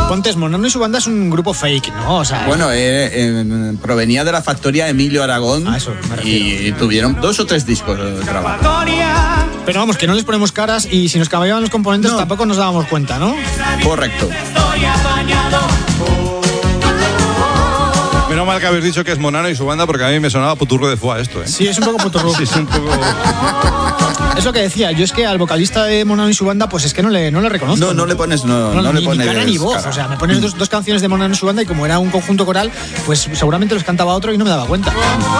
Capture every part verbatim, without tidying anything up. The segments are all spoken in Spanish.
Pontes, Monano y su banda es un grupo fake, ¿no? O sea, bueno, eh, eh, provenía de la factoría Emilio Aragón. A eso me refiero. Y tuvieron dos o tres discos de trabajo. Pero vamos, que no les ponemos caras y si nos cambiaban los componentes no. tampoco nos dábamos cuenta, ¿no? Correcto. Menos mal que habéis dicho que es Monano y su banda, porque a mí me sonaba puturro de foie esto, ¿eh? Sí, es un poco puturro. Sí, es un poco... Es lo que decía, yo es que al vocalista de Monano y su banda, pues es que no le, no le reconozco. No, no le pones, no, no, no ni, le pones ni cara ni voz, cara. O sea, me pones dos, dos canciones de Monano y su banda y como era un conjunto coral, pues seguramente los cantaba otro y no me daba cuenta.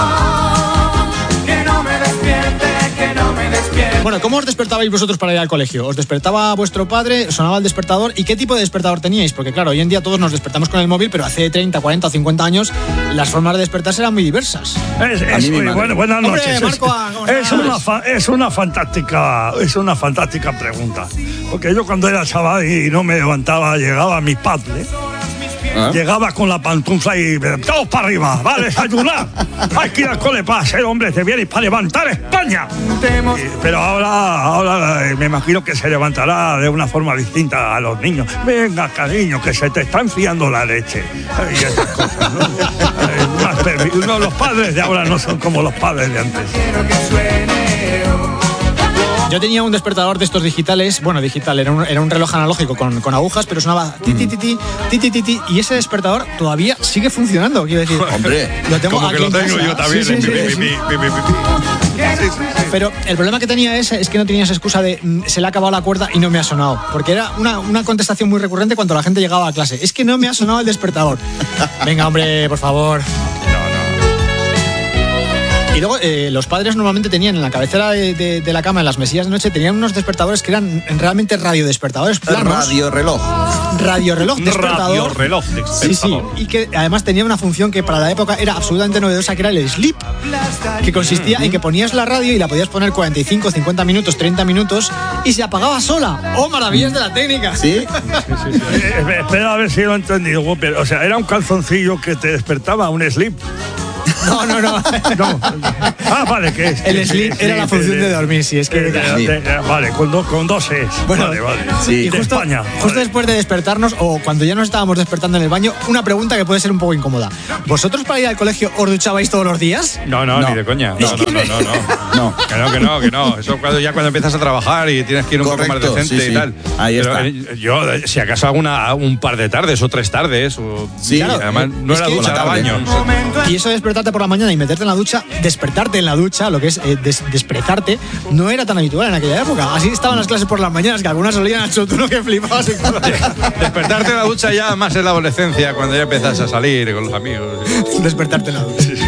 Que no me despierte, que no me despierte. Bueno, ¿cómo os despertabais vosotros para ir al colegio? ¿Os despertaba vuestro padre? ¿Sonaba el despertador? ¿Y qué tipo de despertador teníais? Porque claro, hoy en día todos nos despertamos con el móvil, pero hace treinta, cuarenta o cincuenta años las formas de despertarse eran muy diversas. Es, es, muy, bueno, buenas noches. Hombre, Marco, es, es, una fa, es una fantástica es una fantástica pregunta. Porque yo cuando era chaval y no me levantaba, llegaba a mi padre. ¿Ah? Llegaba con la pantufla y todos para arriba, va a desayunar. Hay que ir al cole para ser hombre, te vienes para levantar España. Y, pero ahora, ahora me imagino que se levantará de una forma distinta a los niños. Venga, cariño, que se te está enfriando la leche. Y esas cosas, ¿no? no, los padres de ahora no son como los padres de antes. Yo tenía un despertador de estos digitales, bueno, digital, era un, era un reloj analógico con, con agujas, pero sonaba ti, ti, ti, ti, ti, ti, ti, ti, y ese despertador todavía sigue funcionando, quiero decir. Hombre, lo tengo como aquí que lo en tengo casa. yo también. Sí, sí, sí, pi, sí. pi, pi, pi, pi, pi. Pero el problema que tenía ese es que no tenías excusa de se le ha acabado la cuerda y no me ha sonado, porque era una, una contestación muy recurrente cuando la gente llegaba a clase. Es que no me ha sonado el despertador. Venga, hombre, por favor. Y luego eh, los padres normalmente tenían en la cabecera de, de, de la cama, en las mesillas de noche, tenían unos despertadores que eran realmente radiodespertadores planos. Radioreloj. Radioreloj despertador. Radioreloj despertador. Sí, sí. Y que además tenía una función que para la época era absolutamente novedosa, que era el sleep, que consistía mm-hmm. en que ponías la radio y la podías poner cuarenta y cinco, cincuenta minutos, treinta minutos y se apagaba sola. ¡Oh, maravillas de la técnica! ¿Sí? sí, sí, sí. Eh, espera a ver si lo he entendido. O sea, era un calzoncillo que te despertaba, un sleep. No, no, no. no. Ah, vale, que es. El sleep era la función de, de dormir, sí, es que. De, de, de, de, vale, con, do, con dos es. Bueno, vale, vale. Sí, y de justo, España. Justo vale. después de despertarnos, o cuando ya nos estábamos despertando en el baño, una pregunta que puede ser un poco incómoda. ¿Vosotros para ir al colegio os duchabais todos los días? No, no, no. ni de coña. No, no, no, no, no. no. Que no, que no, que no. Eso cuando ya cuando empiezas a trabajar y tienes que ir un Correcto, poco más decente sí, sí. y tal. Ahí Pero, está. eh, yo, si acaso hago una, un par de tardes o tres tardes. O, sí, claro, además no era ducha, era baño. Y eso de despertarte por la mañana y meterte en la ducha, despertarte en la ducha, lo que es eh, des, desprezarte, no era tan habitual en aquella época. Así estaban las clases por las mañanas, que algunas olían a chotuno que flipabas. Despertarte en la ducha ya más en la adolescencia, cuando ya empiezas a salir con los amigos. Despertarte en la ducha.